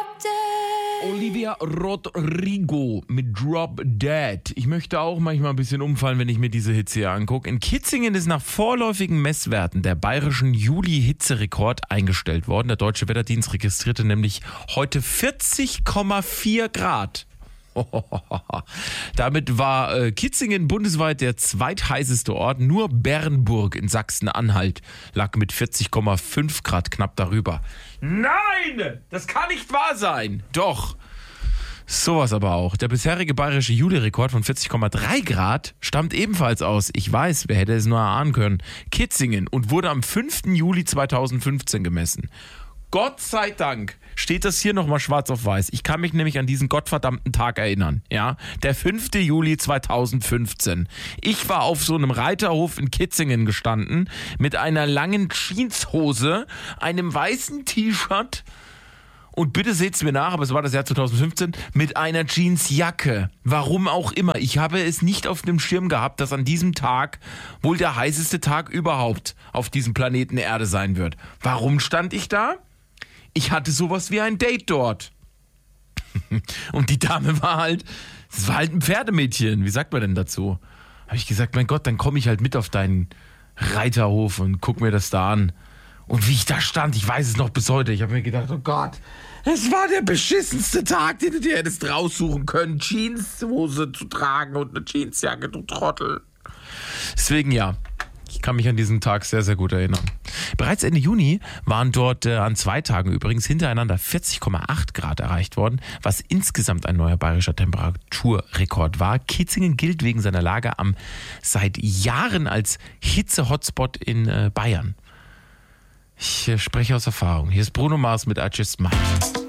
Olivia Rodrigo mit Drop Dead. Ich möchte auch manchmal ein bisschen umfallen, wenn ich mir diese Hitze hier angucke. In Kitzingen ist nach vorläufigen Messwerten der bayerischen Juli-Hitzerekord eingestellt worden. Der Deutsche Wetterdienst registrierte nämlich heute 40,4 Grad. Damit war Kitzingen bundesweit der zweitheißeste Ort. Nur Bernburg in Sachsen-Anhalt lag mit 40,5 Grad knapp darüber. Nein, das kann nicht wahr sein. Doch, sowas aber auch. Der bisherige bayerische Juli-Rekord von 40,3 Grad stammt ebenfalls aus, ich weiß, wer hätte es nur erahnen können, Kitzingen und wurde am 5. Juli 2015 gemessen. Gott sei Dank steht das hier nochmal schwarz auf weiß. Ich kann mich nämlich an diesen gottverdammten Tag erinnern. Ja, der 5. Juli 2015. Ich war auf so einem Reiterhof in Kitzingen gestanden mit einer langen Jeanshose, einem weißen T-Shirt und bitte seht's mir nach, aber es war das Jahr 2015, mit einer Jeansjacke. Warum auch immer. Ich habe es nicht auf dem Schirm gehabt, dass an diesem Tag wohl der heißeste Tag überhaupt auf diesem Planeten Erde sein wird. Warum stand ich da? Ich hatte sowas wie ein Date dort. Und die Dame war halt ein Pferdemädchen. Wie sagt man denn dazu? Habe ich gesagt, mein Gott, dann komme ich halt mit auf deinen Reiterhof und guck mir das da an. Und wie ich da stand, ich weiß es noch bis heute. Ich habe mir gedacht, oh Gott, es war der beschissenste Tag, den du dir hättest raussuchen können, Jeanshose zu tragen und eine Jeansjacke, du Trottel. Deswegen ja. Ich kann mich an diesen Tag sehr, sehr gut erinnern. Bereits Ende Juni waren dort an 2 Tagen übrigens hintereinander 40,8 Grad erreicht worden, was insgesamt ein neuer bayerischer Temperaturrekord war. Kitzingen gilt wegen seiner Lage am seit Jahren als Hitze-Hotspot in Bayern. Ich spreche aus Erfahrung. Hier ist Bruno Mars mit I Just Might.